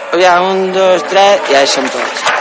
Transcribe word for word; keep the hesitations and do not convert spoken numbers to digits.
Ja, un, dos, tres, ja hi som tots.